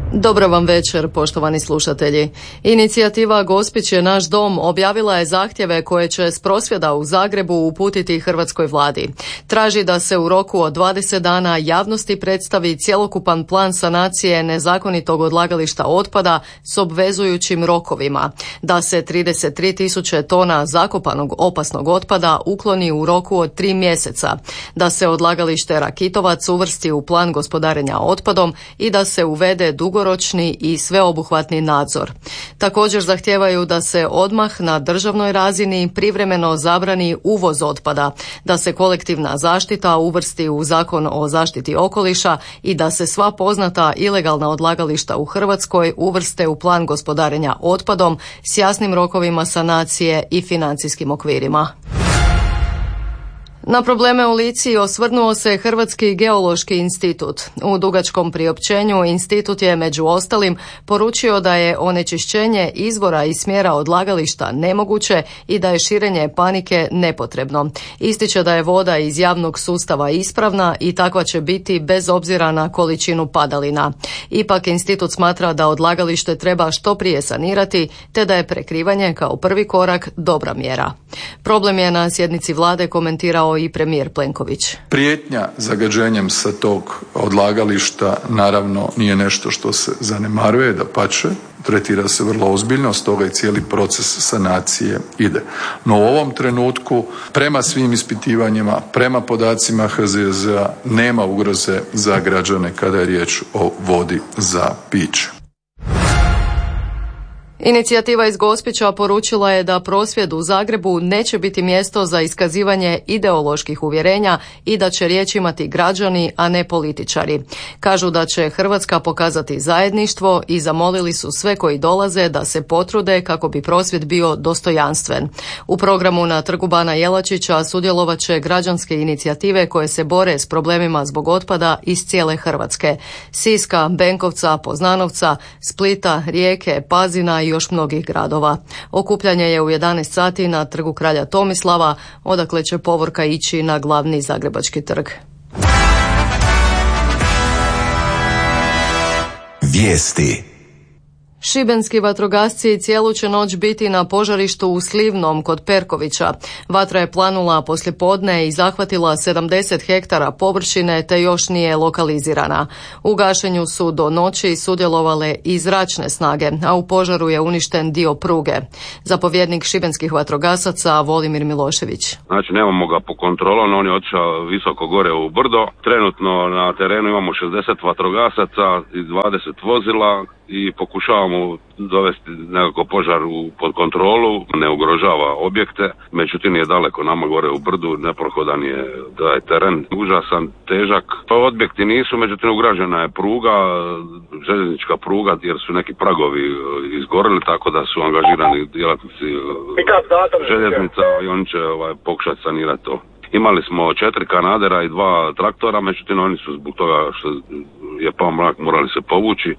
Dobro vam večer, poštovani slušatelji. Inicijativa Gospić je naš dom objavila je zahtjeve koje će s prosvjeda u Zagrebu uputiti hrvatskoj vladi. Traži da se u roku od 20 dana javnosti predstavi cjelokupan plan sanacije nezakonitog odlagališta otpada s obvezujućim rokovima, da se 33.000 tona zakopanog opasnog otpada ukloni u roku od 3 mjeseca, da se odlagalište Rakitovac uvrsti u plan gospodarenja otpadom i da se uvede dugoročni i sveobuhvatni nadzor. Također zahtijevaju da se odmah na državnoj razini privremeno zabrani uvoz otpada, da se kolektivna zaštita uvrsti u Zakon o zaštiti okoliša i da se sva poznata ilegalna odlagališta u Hrvatskoj uvrste u plan gospodarenja otpadom s jasnim rokovima sanacije i financijskim okvirima. Na probleme u Lici osvrnuo se Hrvatski geološki institut. U dugačkom priopćenju institut je među ostalim poručio da je onečišćenje izvora i smjera odlagališta nemoguće i da je širenje panike nepotrebno. Ističe da je voda iz javnog sustava ispravna i takva će biti bez obzira na količinu padalina. Ipak institut smatra da odlagalište treba što prije sanirati, te da je prekrivanje kao prvi korak dobra mjera. Problem je na sjednici vlade komentirao i premijer Plenković. Prijetnja zagađenjem sa tog odlagališta naravno nije nešto što se zanemaruje, dapače, tretira se vrlo ozbiljno, stoga i cijeli proces sanacije ide. No u ovom trenutku, prema svim ispitivanjima, prema podacima HZZ-a, nema ugroze za građane kada je riječ o vodi za piće. Inicijativa iz Gospića poručila je da prosvjed u Zagrebu neće biti mjesto za iskazivanje ideoloških uvjerenja i da će riječ imati građani, a ne političari. Kažu da će Hrvatska pokazati zajedništvo i zamolili su sve koji dolaze da se potrude kako bi prosvjed bio dostojanstven. U programu na Trgu Bana Jelačića sudjelovat će građanske inicijative koje se bore s problemima zbog otpada iz cijele Hrvatske. Siska, Benkovca, Poznanovca, Splita, Rijeke, Pazina i još mnogih gradova. Okupljanje je u 11 sati na Trgu kralja Tomislava, odakle će povorka ići na glavni zagrebački trg. Vijesti. Šibenski vatrogasci cijelu će noć biti na požarištu u Slivnom kod Perkovića. Vatra je planula poslijepodne i zahvatila 70 hektara površine te još nije lokalizirana. U gašenju su do noći sudjelovale i zračne snage, a u požaru je uništen dio pruge. Zapovjednik šibenskih vatrogasaca Volimir Milošević. Znači nemamo ga po kontrolom, on je otišao visoko gore u brdo. Trenutno na terenu imamo 60 vatrogasaca i 20 vozila i pokušavamo dovesti nekako požar pod kontrolu, ne ugrožava objekte, međutim je daleko nama gore u brdu, neprohodan je taj teren, užasan, težak. Pa objekti nisu, međutim ugrađena je pruga, željeznička pruga, jer su neki pragovi izgorili, tako da su angažirani djelatnici željeznica i oni će pokušati sanirati to. Imali smo 4 kanadera i 2 traktora, međutim oni su zbog toga što je pao mrak morali se povući.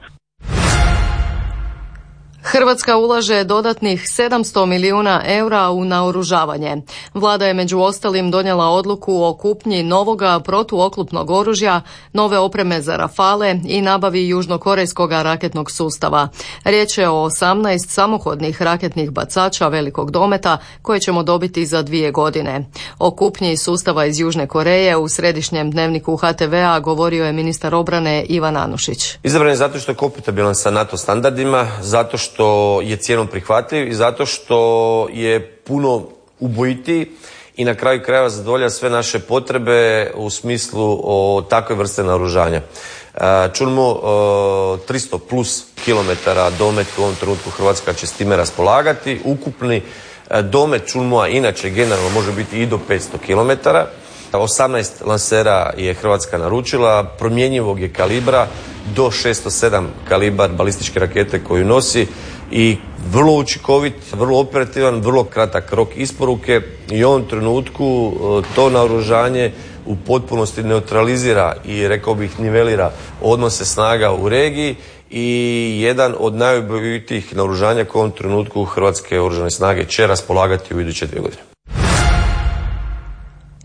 Hrvatska ulaže dodatnih 700 milijuna eura u naoružavanje. Vlada je među ostalim donijela odluku o kupnji novoga protuoklopnog oružja, nove opreme za Rafale i nabavi južnokorejskog raketnog sustava. Riječ je o 18 samohodnih raketnih bacača velikog dometa koje ćemo dobiti za 2 godine. O kupnji sustava iz Južne Koreje u središnjem dnevniku HTV-a govorio je ministar obrane Ivan Anušić. Izabran je zato što je kompatibilan sa NATO standardima, zato što je cijenom prihvatljiv i zato što je puno ubojitiji i na kraju krajeva zadovoljava sve naše potrebe u smislu o takve vrste naoružanja. Čujemo 300 plus kilometara domet u ovom trenutku Hrvatska će s time raspolagati. Ukupni domet Čulmoa inače generalno može biti i do 500 kilometara. 18 lansera je Hrvatska naručila, promjenjivog je kalibra do 607 kalibar balističke rakete koju nosi i vrlo učinkovit, vrlo operativan, vrlo kratak rok isporuke i u ovom trenutku to naoružanje u potpunosti neutralizira i rekao bih nivelira odnose snaga u regiji i jedan od najubojitijih naoružanja koje u ovom trenutku Hrvatske oružane snage će raspolagati u iduće 2 godine.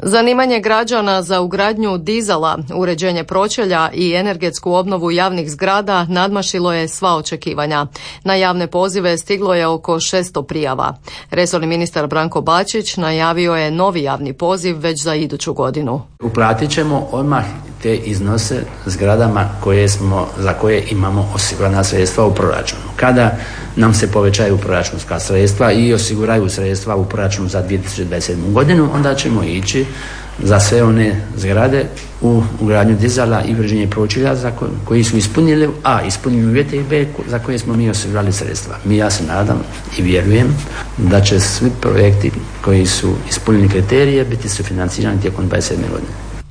Zanimanje građana za ugradnju dizala, uređenje pročelja i energetsku obnovu javnih zgrada nadmašilo je sva očekivanja. Na javne pozive stiglo je oko 600 prijava. Resorni ministar Branko Bačić najavio je novi javni poziv već za iduću godinu. Uplatit ćemo odmah te iznose zgradama za koje imamo osigurana sredstva u proračunu. Kada nam se povećaju proračunska sredstva i osiguraju sredstva u proračunu za 2027. godinu, onda ćemo ići za sve one zgrade u ugradnju dizala i uređenje pročelja koji su ispunili uvjete i B za koje smo mi osigurali sredstva. Ja se nadam i vjerujem da će svi projekti koji su ispunili kriterije biti sufinancirani tijekom 2027. godine.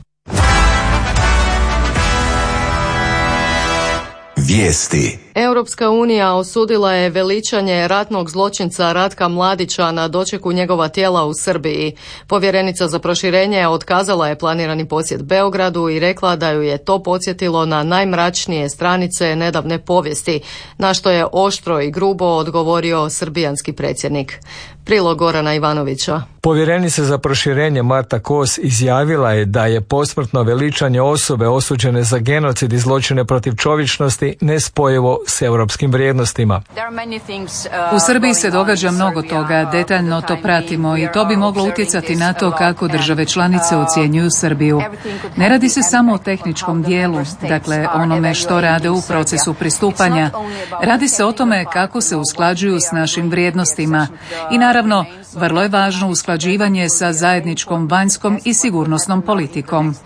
Vijesti. Europska unija osudila je veličanje ratnog zločinca Ratka Mladića na dočeku njegova tijela u Srbiji. Povjerenica za proširenje otkazala je planirani posjet Beogradu i rekla da ju je to podsjetilo na najmračnije stranice nedavne povijesti, na što je oštro i grubo odgovorio srbijanski predsjednik. Prilog Gorana Ivanovića. Povjerenica za proširenje Marta Kos izjavila je da je posmrtno veličanje osobe osuđene za genocid i zločine protiv čovječnosti nespojivo s europskim vrijednostima. U Srbiji se događa mnogo toga, detaljno to pratimo i to bi moglo utjecati na to kako države članice ocjenjuju Srbiju. Ne radi se samo o tehničkom dijelu, dakle onome što rade u procesu pristupanja. Radi se o tome kako se usklađuju s našim vrijednostima i naravno, vrlo je važno usklađivanje sa zajedničkom vanjskom i sigurnosnom politikom.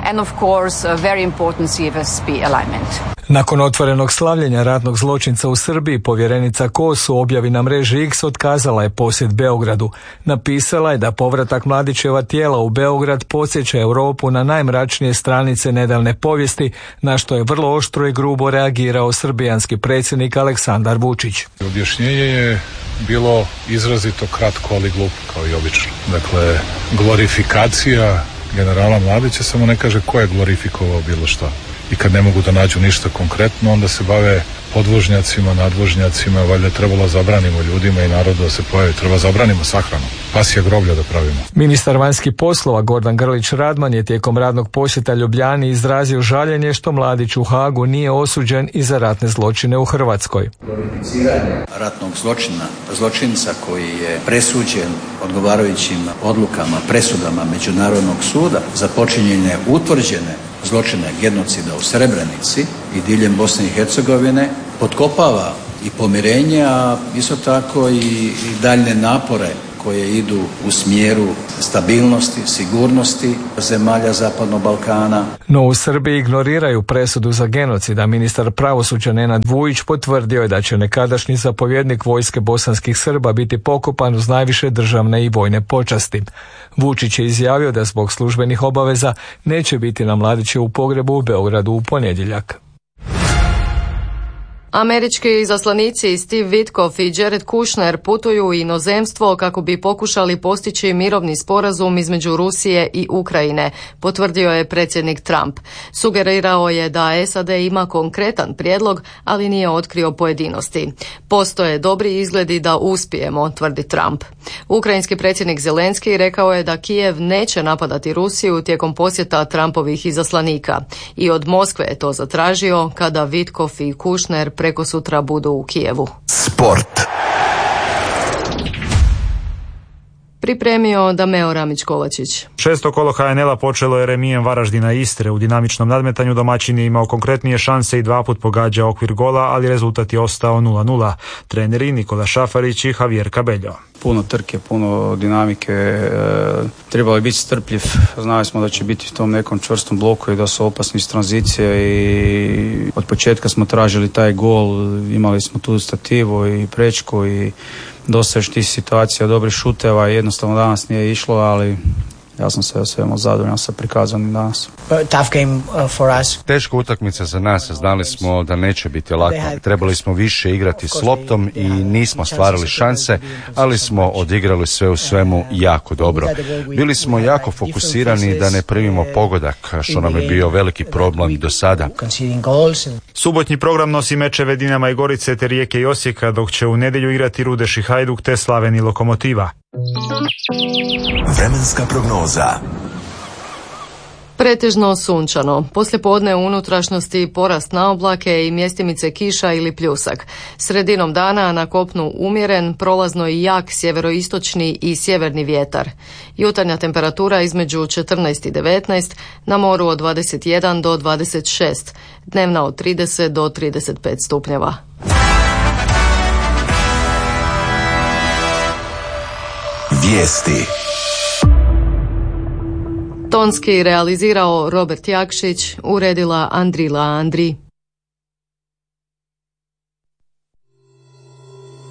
Nakon otvorenog slavljenja ratnog zločinca u Srbiji, povjerenica Kos u objavi na mreži X otkazala je posjet Beogradu. Napisala je da povratak Mladićeva tijela u Beograd podsjeća Europu na najmračnije stranice nedavne povijesti, na što je vrlo oštro i grubo reagirao srbijanski predsjednik Aleksandar Vučić. Objašnjenje je bilo izrazito kratko, ali glupo, kao i obično. Dakle, glorifikacija generala Mladića samo ne kaže ko je glorifikovao bilo što. I kad ne mogu da nađu ništa konkretno, onda se bave podvožnjacima, nadvožnjacima, valjda trebalo zabranimo ljudima i narodu da se pojavi. Treba zabranimo sahranu. Pasja groblja da pravimo. Ministar vanjskih poslova Gordan Grlić Radman je tijekom radnog posjeta Ljubljani izrazio žaljenje što Mladić u Hagu nije osuđen i za ratne zločine u Hrvatskoj. Glorificiranje ratnog zločinca koji je presuđen odgovarajućim odlukama, presudama Međunarodnog suda za počinjenje utvrđene zločine genocida u Srebrenici i diljem Bosne i Hercegovine potkopava i pomirenje, a isto tako i daljne napore koje idu u smjeru stabilnosti, sigurnosti zemalja Zapadnog Balkana. No u Srbiji ignoriraju presudu za genocid, a ministar pravosuđa Nenad Vujić potvrdio je da će nekadašnji zapovjednik vojske bosanskih Srba biti pokopan uz najviše državne i vojne počasti. Vučić je izjavio da zbog službenih obaveza neće biti na Mladićevu pogrebu u Beogradu u ponedjeljak. Američki izaslanici Steve Witkoff i Jared Kushner putuju u inozemstvo kako bi pokušali postići mirovni sporazum između Rusije i Ukrajine, potvrdio je predsjednik Trump. Sugerirao je da SAD ima konkretan prijedlog, ali nije otkrio pojedinosti. Postoje dobri izgledi da uspijemo, tvrdi Trump. Ukrajinski predsjednik Zelenski rekao je da Kijev neće napadati Rusiju tijekom posjeta Trumpovih izaslanika i od Moskve je to zatražio kada Witkoff i Kushner preko sutra budu u Kijevu. Sport. Pripremio Dameo Ramić-Kovačić. Šesto kolo HNL-a počelo je remijem Varaždina Istre. U dinamičnom nadmetanju domaćin je imao konkretnije šanse i dva put pogađa okvir gola, ali rezultat je ostao 0-0. Treneri Nikola Šafarić i Javier Cabello. Puno trke, puno dinamike, trebalo je biti strpljiv, znali smo da će biti u tom nekom čvrstom bloku i da su opasni iz tranzicije i od početka smo tražili taj gol, imali smo tu stativu i prečku i dosta još tih situacija, dobrih šuteva i jednostavno danas nije išlo, ali ja sam se svemu zadovoljan sa prikazanim danas. Teška utakmica za nas, znali smo da neće biti lako. Trebali smo više igrati s loptom i nismo stvarali šanse, ali smo odigrali sve u svemu jako dobro. Bili smo jako fokusirani da ne primimo pogodak, što nam je bio veliki problem do sada. Subotnji program nosi mečeve Dinama i Gorice te Rijeke i Osijeka, dok će u nedjelju igrati Rudeš i Hajduk te Slaven i Lokomotiva. Vremenska prognoza. Pretežno sunčano. Poslijepodne u unutrašnjosti porast na oblake i mjestimice kiša ili pljusak. Sredinom dana na kopnu umjeren, prolazno i jak sjeveroistočni i sjeverni vjetar. Jutarnja temperatura između 14 i 19, na moru od 21 do 26, dnevna od 30 do 35 stupnjeva. Vijesti. Tonski realizirao Robert Jakšić, uredila Andrila Andri.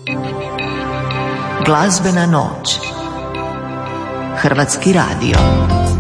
Glazbena noć. Hrvatski radio.